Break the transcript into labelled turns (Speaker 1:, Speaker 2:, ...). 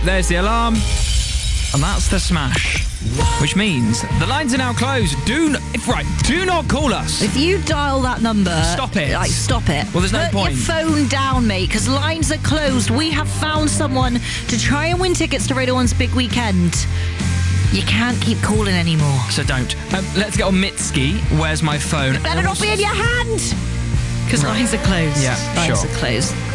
Speaker 1: there's the alarm. And that's the smash. Which means the lines are now closed. Do not call us.
Speaker 2: If you dial that number...
Speaker 1: Stop it.
Speaker 2: Stop it.
Speaker 1: Well, there's no point.
Speaker 2: Put your phone down, mate, because lines are closed. We have found someone to try and win tickets to Radio 1's big weekend. You can't keep calling anymore.
Speaker 1: So don't. Let's get on Mitski. Where's my phone?
Speaker 2: It better not be in your hand. Because lines are closed.
Speaker 1: Yeah,
Speaker 2: lines
Speaker 1: sure.
Speaker 2: are closed.